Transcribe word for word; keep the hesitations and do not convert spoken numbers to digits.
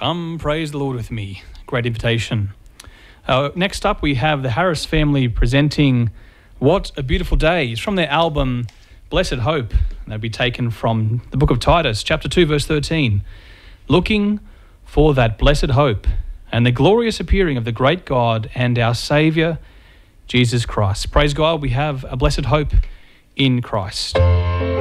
Come praise the Lord with me. Great invitation. Uh, next up, we have the Harris family presenting What a Beautiful Day. It's from their album Blessed Hope. That'll be taken from the book of Titus, chapter two, verse thirteen. Looking for that blessed hope and the glorious appearing of the great God and our Saviour, Jesus Christ. Praise God, we have a blessed hope in Christ.